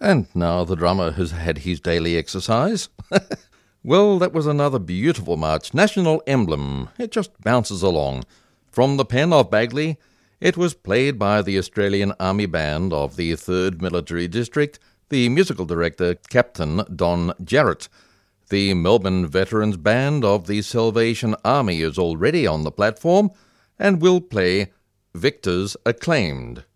And now the drummer has had his daily exercise. Well, that was another beautiful march, National Emblem. It just bounces along. From the pen of Bagley, it was played by the Australian Army Band of the 3rd Military District, the musical director, Captain Don Jarrett. The Melbourne Veterans Band of the Salvation Army is already on the platform and will play Victor's Acclaimed.